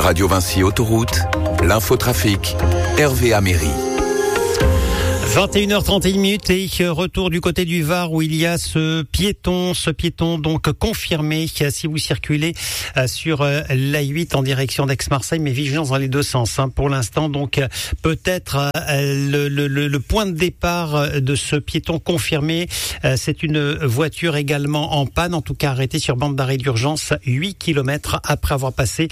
Radio Vinci Autoroute, l'infotrafic, Hervé Améry. 21h31 et retour du côté du Var où il y a ce piéton donc confirmé si vous circulez sur l'A8 en direction d'Aix-Marseille, mais vigilance dans les deux sens pour l'instant. Donc peut-être le point de départ de ce piéton confirmé, c'est une voiture également en panne, en tout cas arrêtée sur bande d'arrêt d'urgence 8 km après avoir passé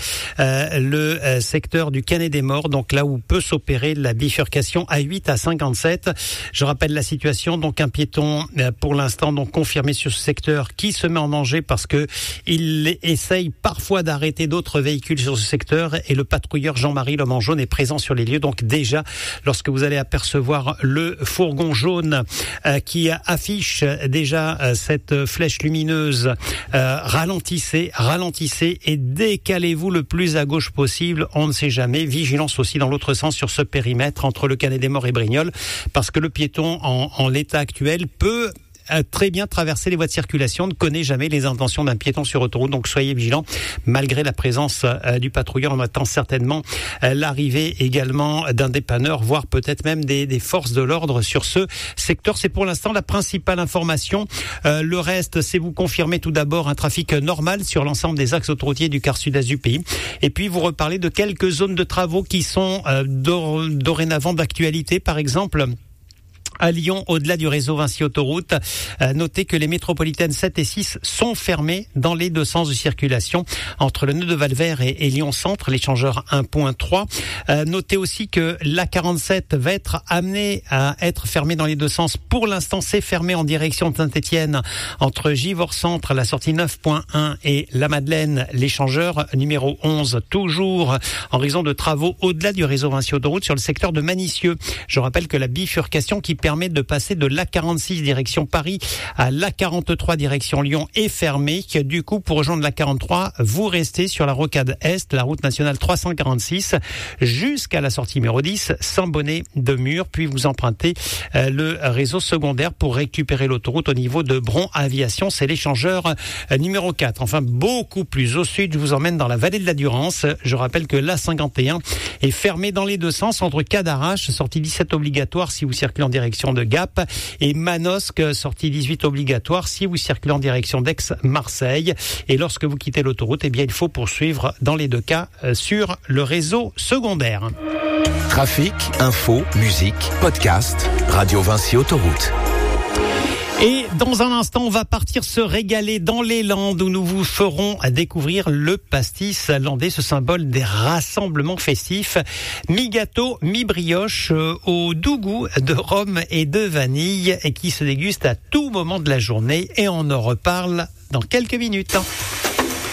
le secteur du Canet des Morts, donc là où peut s'opérer la bifurcation A8 à 57. Je rappelle la situation, donc un piéton pour l'instant donc confirmé sur ce secteur qui se met en danger parce que il essaye parfois d'arrêter d'autres véhicules sur ce secteur et le patrouilleur Jean-Marie l'homme en jaune est présent sur les lieux. Donc déjà, lorsque vous allez apercevoir le fourgon jaune qui affiche déjà cette flèche lumineuse, ralentissez et décalez-vous le plus à gauche possible. On ne sait jamais. Vigilance aussi dans l'autre sens sur ce périmètre entre le Canet des Morts et Brignoles, parce que le piéton en l'état actuel peut très bien traverser les voies de circulation, ne connaît jamais les intentions d'un piéton sur autoroute, donc soyez vigilants. Malgré la présence du patrouilleur, on attend certainement l'arrivée également d'un dépanneur, voire peut-être même des forces de l'ordre sur ce secteur. C'est pour l'instant la principale information. Le reste, c'est vous confirmer tout d'abord un trafic normal sur l'ensemble des axes autoroutiers du quart sud-est du pays. Et puis vous reparler de quelques zones de travaux qui sont dorénavant d'actualité, par exemple à Lyon, au-delà du réseau Vinci Autoroute. Notez que les métropolitaines 7 et 6 sont fermées dans les deux sens de circulation entre le nœud de Valvert et Lyon Centre, l'échangeur 1.3. Notez aussi que l'A47 va être amenée à être fermée dans les deux sens. Pour l'instant, c'est fermé en direction de Saint-Étienne entre Givors Centre, la sortie 9.1 et la Madeleine, l'échangeur numéro 11, toujours en raison de travaux au-delà du réseau Vinci Autoroute sur le secteur de Manicieux. Je rappelle que la bifurcation qui permet de passer de l'A46 direction Paris à l'A43 direction Lyon est fermée. Du coup, pour rejoindre l'A43, vous restez sur la rocade Est, la route nationale 346, jusqu'à la sortie numéro 10, Saint-Bonnet de Mur, puis vous empruntez le réseau secondaire pour récupérer l'autoroute au niveau de Bron Aviation, c'est l'échangeur numéro 4. Enfin, beaucoup plus au sud, je vous emmène dans la vallée de la Durance. Je rappelle que l'A51 est fermée dans les deux sens entre Cadarache, sortie 17 obligatoire si vous circulez en direction de Gap, et Manosque, sortie 18 obligatoire si vous circulez en direction d'Aix-Marseille. Et lorsque vous quittez l'autoroute, eh bien, il faut poursuivre dans les deux cas sur le réseau secondaire. Trafic, info, musique, podcast, Radio Vinci Autoroute. Et dans un instant, on va partir se régaler dans les Landes où nous vous ferons découvrir le pastis landais, ce symbole des rassemblements festifs. Mi-gâteau, mi-brioche au doux goût de rhum et de vanille et qui se déguste à tout moment de la journée. Et on en reparle dans quelques minutes.